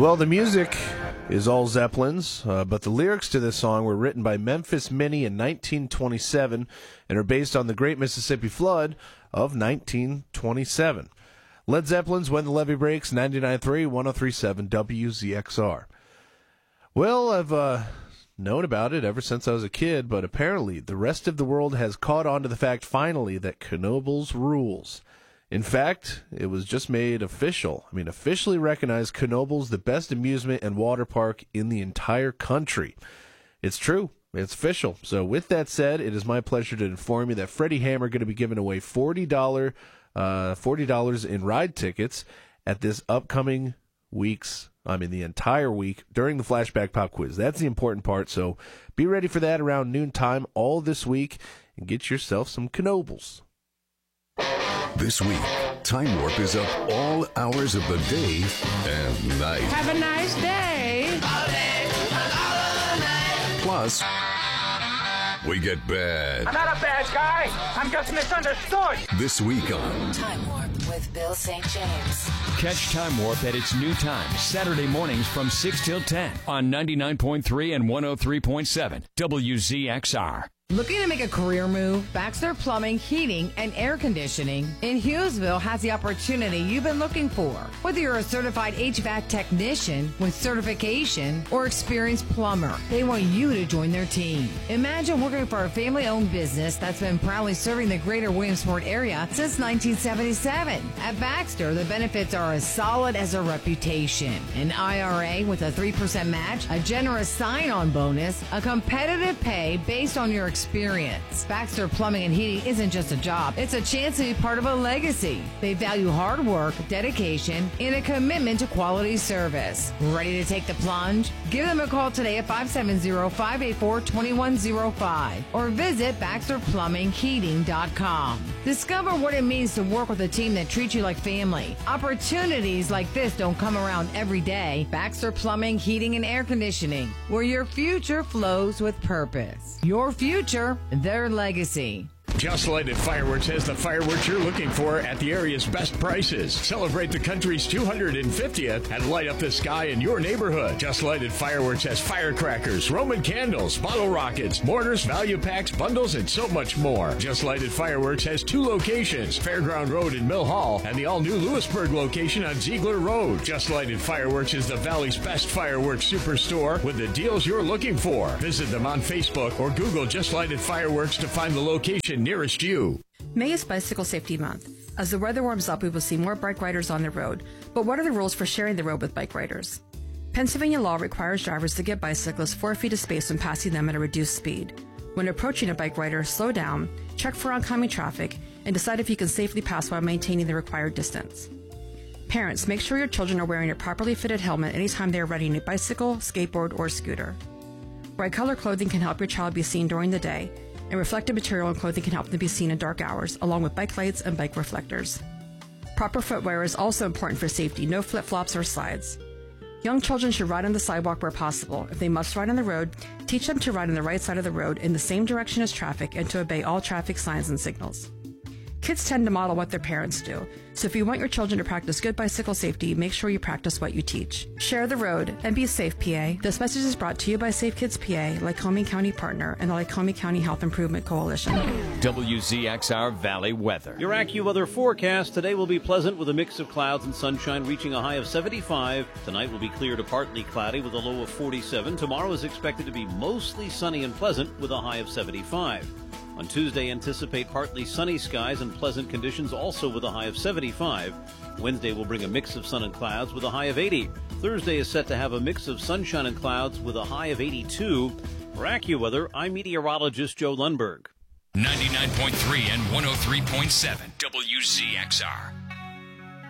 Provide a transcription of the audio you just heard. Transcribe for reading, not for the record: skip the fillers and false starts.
Well, the music is all Zeppelin's, but the lyrics to this song were written by Memphis Minnie in 1927 and are based on the Great Mississippi Flood of 1927. Led Zeppelin's When the Levee Breaks, 99.3, 103.7 WZXR. Well, I've known about it ever since I was a kid, but apparently the rest of the world has caught on to the fact finally that Knoebels rules. In fact, it was just made officially recognized Knoebels the best amusement and water park in the entire country. It's true. It's official. So with that said, it is my pleasure to inform you that Freddie Hammer going to be giving away $40 in ride tickets at this upcoming the entire week during the Flashback Pop Quiz. That's the important part. So be ready for that around noontime all this week and get yourself some Knoebels. This week, Time Warp is up all hours of the day and night. Have a nice day. Plus, we get bad. I'm not a bad guy. I'm just misunderstood. This week on Time Warp with Bill St. James. Catch Time Warp at its new time, Saturday mornings from 6 till 10 on 99.3 and 103.7 WZXR. Looking to make a career move? Baxter Plumbing, Heating, and Air Conditioning in Hughesville has the opportunity you've been looking for. Whether you're a certified HVAC technician with certification or experienced plumber, they want you to join their team. Imagine working for a family-owned business that's been proudly serving the greater Williamsport area since 1977. At Baxter, the benefits are as solid as a reputation. An IRA with a 3% match, a generous sign-on bonus, a competitive pay based on your experience. Baxter Plumbing and Heating isn't just a job, it's a chance to be part of a legacy. They value hard work, dedication, and a commitment to quality service. Ready to take the plunge? Give them a call today at 570-584-2105 or visit BaxterPlumbingHeating.com. Discover what it means to work with a team that treats you like family. Opportunities like this don't come around every day. Baxter Plumbing, Heating, and Air Conditioning, where your future flows with purpose. Your future, their legacy. Just Lighted Fireworks has the fireworks you're looking for at the area's best prices. Celebrate the country's 250th and light up the sky in your neighborhood. Just Lighted Fireworks has firecrackers, Roman candles, bottle rockets, mortars, value packs, bundles, and so much more. Just Lighted Fireworks has two locations, Fairground Road in Mill Hall and the all-new Lewisburg location on Ziegler Road. Just Lighted Fireworks is the Valley's best fireworks superstore with the deals you're looking for. Visit them on Facebook or Google Just Lighted Fireworks to find the location nearest you. May is Bicycle Safety Month. As the weather warms up, we will see more bike riders on the road. But what are the rules for sharing the road with bike riders? Pennsylvania law requires drivers to give bicyclists 4 feet of space when passing them at a reduced speed. When approaching a bike rider, slow down, check for oncoming traffic, and decide if you can safely pass while maintaining the required distance. Parents, make sure your children are wearing a properly fitted helmet anytime they are riding a bicycle, skateboard, or scooter. Bright color clothing can help your child be seen during the day, and reflective material and clothing can help them be seen in dark hours, along with bike lights and bike reflectors. Proper footwear is also important for safety, no flip-flops or slides. Young children should ride on the sidewalk where possible. If they must ride on the road, teach them to ride on the right side of the road in the same direction as traffic and to obey all traffic signs and signals. Kids tend to model what their parents do, so if you want your children to practice good bicycle safety, make sure you practice what you teach. Share the road and be safe, PA. This message is brought to you by Safe Kids PA, Lycoming County Partner, and the Lycoming County Health Improvement Coalition. WZXR Valley Weather. Your AccuWeather forecast today will be pleasant with a mix of clouds and sunshine reaching a high of 75. Tonight will be clear to partly cloudy with a low of 47. Tomorrow is expected to be mostly sunny and pleasant with a high of 75. On Tuesday, anticipate partly sunny skies and pleasant conditions, also with a high of 75. Wednesday will bring a mix of sun and clouds with a high of 80. Thursday is set to have a mix of sunshine and clouds with a high of 82. For AccuWeather, I'm meteorologist Joe Lundberg. 99.3 and 103.7 WZXR.